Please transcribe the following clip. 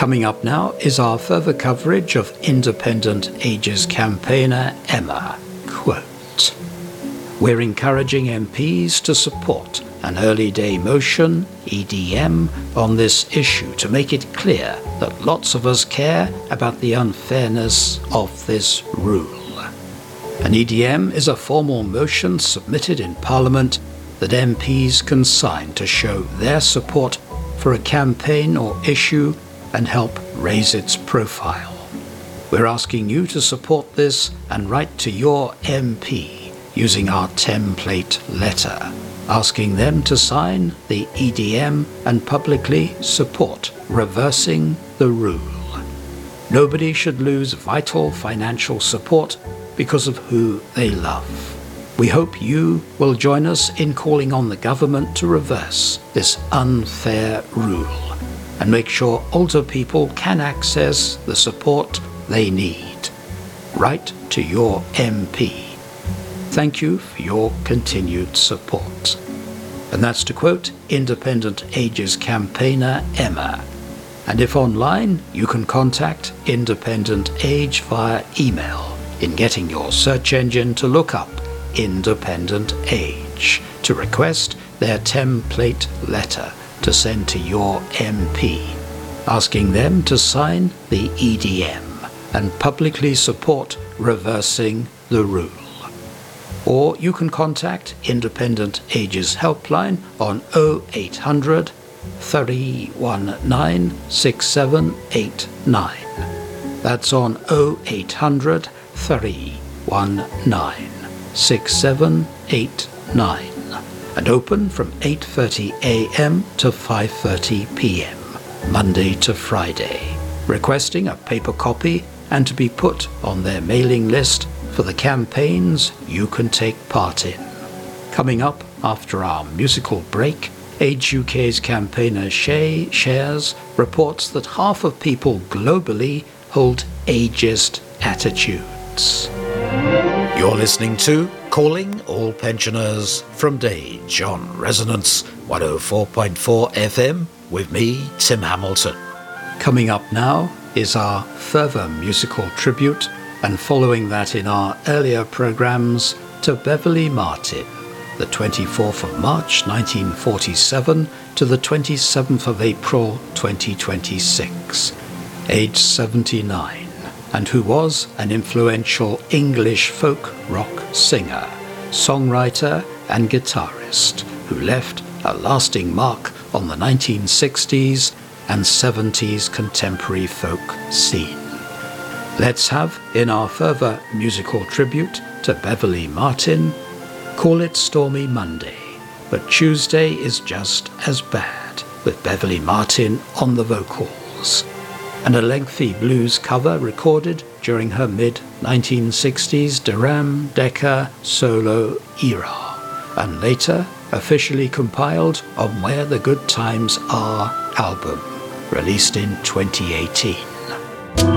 Coming up now is our further coverage of Independent Ages campaigner Emma. Quote, "We're encouraging MPs to support an early day motion, EDM, on this issue to make it clear that lots of us care about the unfairness of this rule. An EDM is a formal motion submitted in Parliament that MPs can sign to show their support for a campaign or issue and help raise its profile. We're asking you to support this and write to your MP using our template letter, asking them to sign the EDM and publicly support reversing the rule. Nobody should lose vital financial support because of who they love. We hope you will join us in calling on the government to reverse this unfair rule and make sure older people can access the support they need. Write to your MP. Thank you for your continued support." And that's to quote Independent Ages campaigner Emma. And if online, you can contact Independent Age via email in getting your search engine to look up Independent Age to request their template letter to send to your MP, asking them to sign the EDM and publicly support reversing the rule. Or you can contact Independent Ages Helpline on 0800 319 6789. That's on 0800 319 6789 and open from 8:30 a.m. to 5:30 p.m. Monday to Friday, requesting a paper copy and to be put on their mailing list for the campaigns you can take part in. Coming up after our musical break, Age UK's campaigner Shay shares reports that half of people globally hold ageist attitudes. You're listening to Calling All Pensioners from Dage on Resonance 104.4 FM with me, Tim Hamilton. Coming up now is our further musical tribute, and following that in our earlier programmes, to Beverley Martin, the 24th of March 1947 to the 27th of April 2026, aged 79. And who was an influential English folk rock singer, songwriter and guitarist who left a lasting mark on the 1960s and 70s contemporary folk scene. Let's have, in our further musical tribute to Beverley Martin, Call It Stormy Monday, but Tuesday is just as bad, with Beverley Martin on the vocals, and a lengthy blues cover recorded during her mid-1960s Durham Decca solo era, and later officially compiled on Where the Good Times Are album, released in 2018.